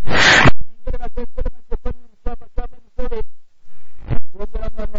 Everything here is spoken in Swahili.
Ingere bagenzi be bamaze kubona icyapa cy'umusore yongera abantu